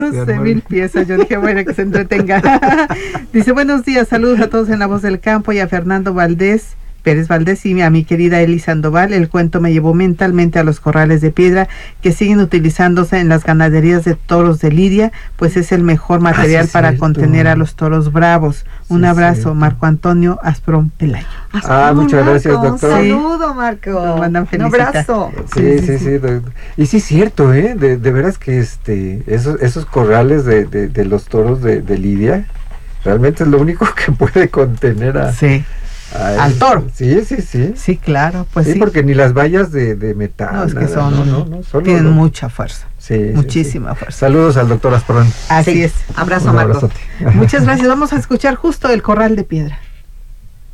12,000 piezas. Yo dije, bueno, que se entretenga. Dice, buenos días, saludos a todos en La Voz del Campo y a Fernando Pérez Valdés y a mi querida Eli Sandoval. El cuento me llevó mentalmente a los corrales de piedra que siguen utilizándose en las ganaderías de toros de Lidia, pues es el mejor material para contener a los toros bravos. Un abrazo, Marco Antonio Asprón Pelayo. Muchas gracias, doctor. Un saludo, Marco. Nos mandan un abrazo. Sí. Y sí es cierto, de veras que esos corrales de los toros de Lidia, realmente es lo único que puede contener al toro. Sí. Sí, claro, pues sí. Porque ni las vallas de metal. No, es que tienen mucha fuerza. Muchísima fuerza. Saludos al doctor Asprón. Así es. Abrazo, Marco. Muchas gracias. Vamos a escuchar justo El Corral de Piedra.